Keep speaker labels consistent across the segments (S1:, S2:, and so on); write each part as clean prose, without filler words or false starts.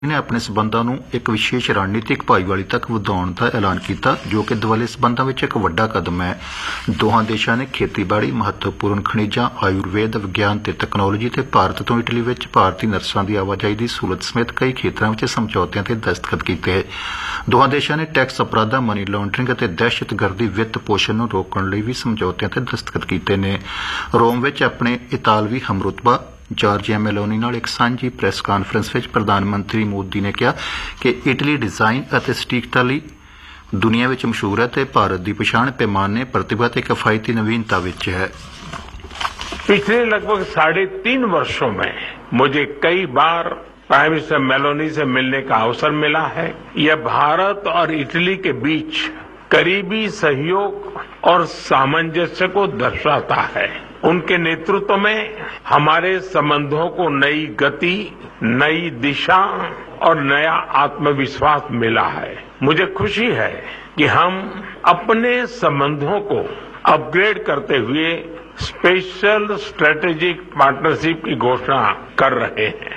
S1: ने अपने संबंधां ਨੂੰ ਇੱਕ ਵਿਸ਼ੇਸ਼ ਰਣਨੀਤਿਕ ਭਾਈਵਾਲੀ ਤੱਕ ਵਧਾਉਣ ਦਾ ਐਲਾਨ ਕੀਤਾ ਜੋ ਕਿ ਦੁਵੱਲੇ ਸੰਬੰਧਾਂ ਵਿੱਚ ਇੱਕ ਵੱਡਾ ਕਦਮ ਹੈ। ਦੋਹਾਂ ਦੇਸ਼ਾਂ ਨੇ ਖੇਤੀਬਾੜੀ, ਮਹੱਤਵਪੂਰਨ ਖਣਿਜਾਂ, ਆਯੁਰਵੇਦ, ਵਿਗਿਆਨ ਤੇ ਤਕਨਾਲੋਜੀ ਤੇ ਭਾਰਤ ਤੋਂ ਇਟਲੀ ਵਿੱਚ ਭਾਰਤੀ ਨਰਸਾਂ ਦੀ ਆਵਾਜਾਈ ਦੀ ਸਹੂਲਤ ਸਮੇਤ ਕਈ ਖੇਤਰਾਂ ਵਿੱਚ ਸਮਝੌਤਿਆਂ ਤੇ ਦਸਤਖਤ ਕੀਤੇ। ਦੋਹਾਂ ਦੇਸ਼ਾਂ ਨੇ ਟੈਕਸ ਅਪਰਾਧਾਂ, ਮਨੀ ਲਾਂਡਰਿੰਗ ਅਤੇ ਦਹਿਸ਼ਤਗਰਦੀ ਵਿੱਤ ਪੋਸ਼ਣ ਨੂੰ ਰੋਕਣ ਲਈ ਵੀ ਸਮਝੌਤਿਆਂ ਤੇ ਦਸਤਖਤ ਕੀਤੇ ਨੇ। ਰੋਮ ਵਿੱਚ ਆਪਣੇ ਇਤਾਲਵੀ ਹਮਰੁਤਬਾ ਜਾਰਜੀਆ ਮੈਲੋਨੀ ਨਾਲ ਇੱਕ ਸਾਂਝੀ ਪ੍ਰੈਸ ਕਾਨਫਰੰਸ ਵਿੱਚ ਪ੍ਰਧਾਨ ਮੰਤਰੀ ਮੋਦੀ ਨੇ ਕਿਹਾ ਕਿ ਇਟਲੀ ਡਿਜ਼ਾਈਨ ਅਤੇ ਸਟੀਕਤਾ ਲਈ ਦੁਨੀਆ ਵਿੱਚ ਮਸ਼ਹੂਰ ਹੈ ਤੇ ਭਾਰਤ ਦੀ ਪਛਾਣ ਪੈਮਾਨੇ, ਪ੍ਰਤਿਭਾ ਤੇ ਕਿਫਾਇਤੀ ਨਵੀਨਤਾ ਵਿੱਚ ਹੈ।
S2: पिछले लगभग 3.5 वर्षों में मुझे कई बार प्राइम मिनिस्टर मेलोनी से मिलने का अवसर मिला है। यह भारत और इटली के बीच करीबी सहयोग और सामंजस्य को दर्शाता है। उनके नेतृत्व में हमारे संबंधों को नई गति, नई दिशा और नया आत्मविश्वास मिला है। मुझे खुशी है कि हम अपने संबंधों को अपग्रेड करते हुए स्पेशल स्ट्रेटेजिक पार्टनरशिप की घोषणा कर रहे हैं।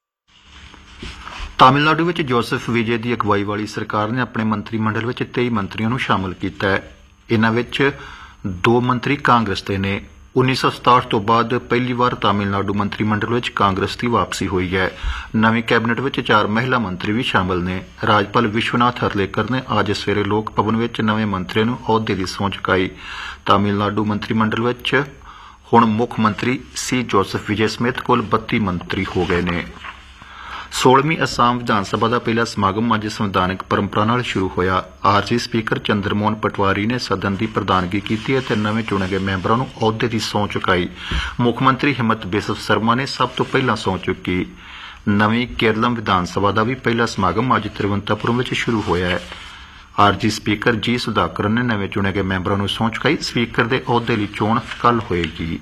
S1: ਤਾਮਿਲਨਾਡੂ ਵਿੱਚ ਜੋਸਫ ਵਿਜੇ ਦੀ ਅਗਵਾਈ ਵਾਲੀ ਸਰਕਾਰ ਨੇ ਆਪਣੇ ਮੰਤਰੀ ਮੰਡਲ ਵਿੱਚ 23 ਮੰਤਰੀਆਂ ਨੂੰ ਸ਼ਾਮਲ ਕੀਤਾ ਹੈ। ਇਨ੍ਹਾਂ ਵਿੱਚ 2 ਮੰਤਰੀ ਕਾਂਗਰਸ ਦੇ ਨੇ। 1967 ਤੋਂ ਬਾਅਦ ਪਹਿਲੀ ਵਾਰ ਤਾਮਿਲਨਾਡੂ ਮੰਤਰੀ ਮੰਡਲ ਵਿੱਚ ਕਾਂਗਰਸ ਦੀ ਵਾਪਸੀ ਹੋਈ ਹੈ। ਨਵੀਂ ਕੈਬਨਿਟ ਵਿੱਚ 4 ਮਹਿਲਾ ਮੰਤਰੀ ਵੀ ਸ਼ਾਮਲ ਨੇ। ਰਾਜਪਾਲ ਵਿਸ਼ਵਨਾਥ ਹਰਲੇਕਰ ਨੇ ਅੱਜ ਸਵੇਰੇ ਲੋਕ ਭਵਨ ਵਿੱਚ ਨਵੇਂ ਮੰਤਰੀਆਂ ਨੂੰ ਅਹੁਦੇ ਦੀ ਸਹੁੰ ਚੁਕਾਈ। ਤਾਮਿਲਨਾਡੂ ਮੰਤਰੀ ਮੰਡਲ ਵਿੱਚ ਹੁਣ ਮੁੱਖ ਮੰਤਰੀ ਸੀ ਜੋਸਫ ਵਿਜੇ ਸਮੇਤ ਕੁੱਲ 32 ਮੰਤਰੀ ਹੋ ਗਏ ਨੇ। 16ਵੀਂ ਅਸਾਮ ਵਿਧਾਨ ਸਭਾ ਦਾ ਪਹਿਲਾ ਸਮਾਗਮ ਅੱਜ ਸੰਵਿਧਾਨਕ ਪਰੰਪਰਾ ਨਾਲ ਸ਼ੁਰੂ ਹੋਇਆ। ਆਰਜੀ ਸਪੀਕਰ ਚੰਦਰ ਮੋਹਨ ਪਟਵਾਰੀ ਨੇ ਸਦਨ ਦੀ ਪ੍ਰਧਾਨਗੀ ਕੀਤੀ ਅਤੇ ਨਵੇਂ ਚੁਣੇ ਗਏ ਮੈਂਬਰਾਂ ਨੂੰ ਅਹੁਦੇ ਦੀ ਸਹੁੰ ਚੁਕਾਈ। ਮੁੱਖ ਮੰਤਰੀ ਹਿਮੰਤ ਬਿਸਵ ਸਰਮਾ ਨੇ ਸਭ ਤੋਂ ਪਹਿਲਾਂ ਸਹੁੰ ਚੁੱਕੀ। ਨਵੀਂ ਕੇਰਲਮ ਵਿਧਾਨ ਸਭਾ ਦਾ ਵੀ ਪਹਿਲਾ ਸਮਾਗਮ ਅੱਜ ਤਿਰਵੰਤਪੁਰਮ ਵਿੱਚ ਸ਼ੁਰੂ ਹੋਇਆ ਹੈ। ਆਰਜੀ ਸਪੀਕਰ ਜੀ ਸੁਧਾਕਰਨ ਨੇ ਨਵੇਂ ਚੁਣੇ ਗਏ ਮੈਂਬਰਾਂ ਨੂੰ ਸਹੁੰ ਚੁਕਾਈ। ਸਪੀਕਰ ਦੇ ਅਹੁਦੇ ਲਈ ਚੋਣ ਕੱਲ੍ਹ ਹੋਏਗੀ।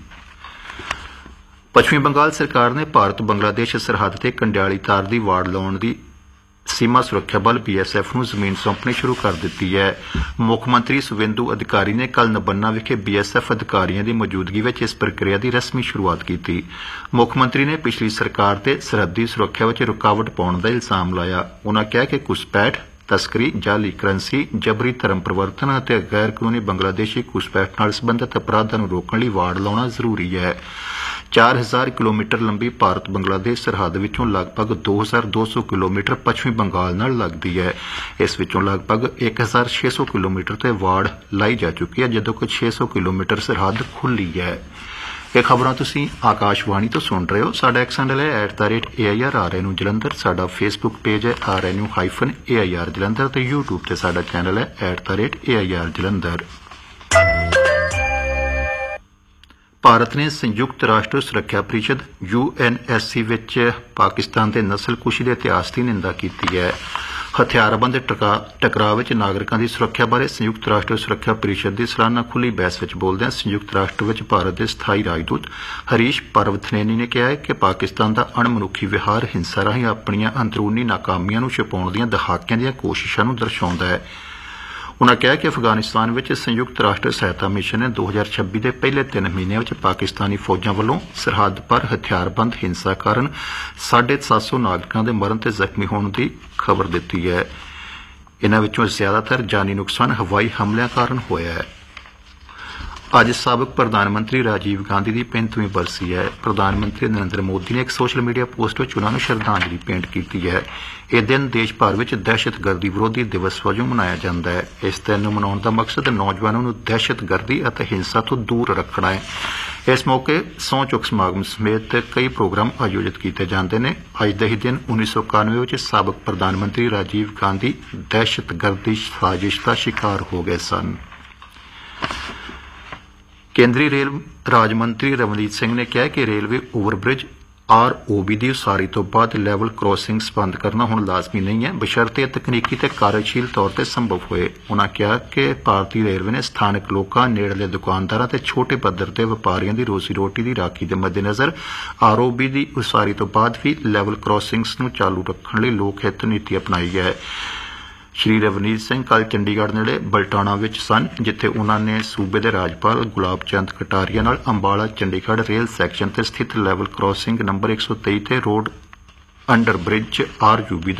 S1: ਪੱਛਮੀ ਬੰਗਾਲ ਸਰਕਾਰ ਨੇ ਭਾਰਤ ਬੰਗਲਾਦੇਸ਼ ਸਰਹੱਦ ਤੇ ਕੰਡਿਆਲੀ ਤਾਰ ਦੀ ਵਾੜ ਲਾਉਣ ਦੀ ਸੀਮਾ ਸੁਰੱਖਿਆ ਬਲ BSF ਨੂੰ ਜ਼ਮੀਨ ਸੌਂਪਣੀ ਸ਼ੁਰੂ ਕਰ ਦਿੱਤੀ ਹੈ। ਮੁੱਖ ਮੰਤਰੀ ਸੁਵੇਂਦੂ ਅਧਿਕਾਰੀ ਨੇ ਕੱਲ੍ਹ ਨਬੰਨਾ ਵਿਖੇ BSF ਅਧਿਕਾਰੀਆਂ ਦੀ ਮੌਜੂਦਗੀ ਵਿੱਚ ਇਸ ਪ੍ਰਕਿਰਿਆ ਦੀ ਰਸਮੀ ਸ਼ੁਰੂਆਤ ਕੀਤੀ। ਮੁੱਖ ਮੰਤਰੀ ਨੇ ਪਿਛਲੀ ਸਰਕਾਰ ਤੇ ਸਰਹੱਦੀ ਸੁਰੱਖਿਆ ਵਿੱਚ ਰੁਕਾਵਟ ਪਾਉਣ ਦਾ ਇਲਜ਼ਾਮ ਲਾਇਆ। ਉਨ੍ਹਾਂ ਕਿਹਾ ਕਿ ਘੁਸਪੈਠ, ਤਸਕਰੀ, ਜਾਲੀ ਕਰੰਸੀ, ਜਬਰੀ ਧਰਮ ਪ੍ਰਵਰਤਨ ਅਤੇ ਗੈਰ ਕਾਨੂੰਨੀ ਬੰਗਲਾਦੇਸ਼ੀ ਘੁਸਪੈਠ ਨਾਲ ਸਬੰਧਤ ਅਪਰਾਧਾਂ ਨੂੰ ਰੋਕਣ ਲਈ ਵਾੜ ਲਾਉਣਾ ਜ਼ਰੂਰੀ ਹੈ। 4000 ਕਿਲੋਮੀਟਰ ਲੰਬੀ ਭਾਰਤ ਬੰਗਲਾਦੇਸ਼ ਸਰਹੱਦ ਵਿੱਚੋਂ ਲਗਭਗ 2200 ਕਿਲੋਮੀਟਰ ਪੱਛਮੀ ਬੰਗਾਲ ਨਾਲ ਲੱਗਦੀ ਹੈ। ਇਸ ਵਿੱਚੋਂ ਲਗਭਗ 1600 ਕਿਲੋਮੀਟਰ ਤੇ ਵਾੜ ਲਾਈ ਜਾ ਚੁੱਕੀ ਹੈ, ਜਦੋਂ ਕਿ 600 ਕਿਲੋਮੀਟਰ ਸਰਹੱਦ ਖੁੱਲ੍ਹੀ ਹੈ। ਇਹ ਖਬਰਾਂ ਤੁਸੀਂ ਆਕਾਸ਼ਵਾਣੀ ਤੋਂ ਸੁਣ ਰਹੇ ਹੋ। ਸਾਡਾ ਐਕਸ ਹੈਂਡਲ ਹੈ @AIRRNU ਜਲੰਧਰ। ਸਾਡਾ ਫੇਸਬੁੱਕ ਪੇਜ ਹੈ RNU-AIR ਜਲੰਧਰ ਤੇ YouTube ਤੇ ਸਾਡਾ ਚੈਨਲ ਹੈ @AIR ਜਲੰਧਰ। ਭਾਰਤ ਨੇ ਸੰਯੁਕਤ ਰਾਸ਼ਟਰ ਸੁਰੱਖਿਆ ਪਰਿਸ਼ਦ UNSC ਵਿੱਚ ਪਾਕਿਸਤਾਨ ਦੇ ਨਸਲਕੁਸ਼ੀ ਦੇ ਇਤਿਹਾਸ ਦੀ ਨਿੰਦਾ ਕੀਤੀ ਹੈ। ਹਥਿਆਰਬੰਦ ਟਕਰਾਅ ਵਿੱਚ ਨਾਗਰਿਕਾਂ ਦੀ ਸੁਰੱਖਿਆ ਬਾਰੇ ਸੰਯੁਕਤ ਰਾਸ਼ਟਰ ਸੁਰੱਖਿਆ ਪਰਿਸ਼ਦ ਦੀ ਸਾਲਾਨਾ ਖੁੱਲ੍ਹੀ ਬਹਿਸ ਵਿੱਚ ਬੋਲਦਿਆਂ ਸੰਯੁਕਤ ਰਾਸ਼ਟਰ ਵਿੱਚ ਭਾਰਤ ਦੇ ਸਥਾਈ ਰਾਜਦੂਤ ਹਰੀਸ਼ ਪਰਵਥਨੇਨੀ ਨੇ ਕਿਹਾ ਹੈ ਕਿ ਪਾਕਿਸਤਾਨ ਦਾ ਅਣਮਨੁੱਖੀ ਵਿਹਾਰ ਹਿੰਸਾ ਰਾਹੀਂ ਆਪਣੀਆਂ ਅੰਦਰੂਨੀ ਨਾਕਾਮੀਆਂ ਨੂੰ ਛੁਪਾਉਣ ਦੀਆਂ ਦਹਾਕਿਆਂ ਦੀਆਂ ਕੋਸ਼ਿਸ਼ਾਂ ਨੂੰ ਦਰਸਾਉਂਦਾ ਹੈ। ਉਨ੍ਹਾਂ ਕਿਹਾ ਕਿ ਅਫਗਾਨਿਸਤਾਨ ਵਿੱਚ ਸੰਯੁਕਤ ਰਾਸ਼ਟਰ ਸਹਾਇਤਾ ਮਿਸ਼ਨ ਨੇ 2026 ਦੇ ਪਹਿਲੇ 3 ਮਹੀਨਿਆਂ ਵਿੱਚ ਪਾਕਿਸਤਾਨੀ ਫੌਜਾਂ ਵੱਲੋਂ ਸਰਹੱਦ ਪਰ ਹਥਿਆਰਬੰਦ ਹਿੰਸਾ ਕਾਰਨ 750 ਨਾਗਰਿਕਾਂ ਦੇ ਮਰਨ ਤੇ ਜ਼ਖਮੀ ਹੋਣ ਦੀ ਖਬਰ ਦਿੱਤੀ ਹੈ। ਇਨ੍ਹਾਂ ਵਿੱਚੋਂ ਜ਼ਿਆਦਾਤਰ ਜਾਨੀ ਨੁਕਸਾਨ ਹਵਾਈ ਹਮਲਿਆਂ ਕਾਰਨ ਹੋਇਆ ਹੈ। ਅੱਜ ਸਾਬਕ ਪ੍ਰਧਾਨ ਮੰਤਰੀ ਰਾਜੀਵ ਗਾਂਧੀ ਦੀ 35ਵੀਂ ਬਰਸੀ ਹੈ। ਪ੍ਰਧਾਨ ਮੰਤਰੀ ਨਰਿੰਦਰ ਮੋਦੀ ਨੇ ਇੱਕ ਸੋਸ਼ਲ ਮੀਡੀਆ ਪੋਸਟ ਵਿੱਚ ਉਨ੍ਹਾਂ ਨੂੰ ਸ਼ਰਧਾਂਜਲੀ ਭੇਂਟ ਕੀਤੀ ਹੈ। ਇਹ ਦਿਨ ਦੇਸ਼ ਭਰ ਵਿੱਚ ਦਹਿਸ਼ਤਗਰਦੀ ਵਿਰੋਧੀ ਦਿਵਸ ਵਜੋਂ ਮਨਾਇਆ ਜਾਂਦਾ ਹੈ। ਇਸ ਦਿਨ ਨੂੰ ਮਨਾਉਣ ਦਾ ਮਕਸਦ ਨੌਜਵਾਨਾਂ ਨੂੰ ਦਹਿਸ਼ਤਗਰਦੀ ਅਤੇ ਹਿੰਸਾ ਤੋਂ ਦੂਰ ਰੱਖਣਾ ਹੈ। ਇਸ ਮੌਕੇ ਸਹੁੰ ਚੁੱਕ ਸਮਾਗਮ ਸਮੇਤ ਕਈ ਪ੍ਰੋਗਰਾਮ ਆਯੋਜਿਤ ਕੀਤੇ ਜਾਂਦੇ ਨੇ। ਅੱਜ ਦੇ ਹੀ ਦਿਨ 1991 ਵਿੱਚ ਸਾਬਕ ਪ੍ਰਧਾਨ ਮੰਤਰੀ ਰਾਜੀਵ ਗਾਂਧੀ ਦਹਿਸ਼ਤਗਰਦੀ ਸਾਜ਼ਿਸ਼ ਦਾ ਸ਼ਿਕਾਰ ਹੋ ਗਏ ਸਨ। ਕੇਂਦਰੀ ਰੇਲ ਰਾਜ ਮੰਤਰੀ ਰਵਨੀਤ ਸਿੰਘ ਨੇ ਕਿਹਾ ਕਿ ਰੇਲਵੇ ਓਵਰਬ੍ਰਿਜ ROB ਦੀ ਉਸਾਰੀ ਤੋਂ ਬਾਅਦ ਲੈਵਲ ਕ੍ਰਾਸਿੰਗਸ ਬੰਦ ਕਰਨਾ ਹੁਣ ਲਾਜ਼ਮੀ ਨਹੀਂ ਹੈ, ਬਸ਼ਰਤੇ ਤਕਨੀਕੀ ਤੇ ਕਾਰਜਸ਼ੀਲ ਤੌਰ ਤੇ ਸੰਭਵ ਹੋਏ। ਉਨ੍ਹਾਂ ਕਿਹਾ ਕਿ ਭਾਰਤੀ ਰੇਲਵੇ ਨੇ ਸਥਾਨਕ ਲੋਕਾਂ, ਨੇੜਲੇ ਦੁਕਾਨਦਾਰਾਂ ਤੇ ਛੋਟੇ ਪੱਧਰ ਤੇ ਵਪਾਰੀਆਂ ਦੀ ਰੋਜ਼ੀ ਰੋਟੀ ਦੀ ਰਾਖੀ ਦੇ ਮੱਦੇਨਜ਼ਰ ROB ਦੀ ਉਸਾਰੀ ਤੋਂ ਬਾਅਦ ਵੀ ਲੈਵਲ ਕ੍ਰਾਸਿੰਗਸ ਨੂੰ ਚਾਲੂ ਰੱਖਣ ਲਈ ਲੋਕ ਹਿੱਤ ਨੀਤੀ ਅਪਣਾਈ ਹੈ। ਸ਼੍ਰੀ ਰਵਨੀਤ ਸਿੰਘ ਕੱਲ੍ਹ ਚੰਡੀਗੜ੍ਹ ਨੇੜੇ ਬਲਟਾਣਾ ਵਿੱਚ ਸਨ, ਜਿੱਥੇ ਉਨ੍ਹਾਂ ਨੇ ਸੂਬੇ ਦੇ ਰਾਜਪਾਲ ਗੁਲਾਬ ਚੰਦ ਕਟਾਰੀਆ ਨਾਲ ਅੰਬਾਲਾ ਚੰਡੀਗੜ੍ਹ ਰੇਲ ਸੈਕਸ਼ਨ ਤੇ ਸਥਿਤ ਲੈਵਲ ਕ੍ਰਾਸਿੰਗ ਨੰਬਰ 123 ਤੇ ਰੋਡ ਅੰਡਰ ਬ੍ਰਿਜ RUB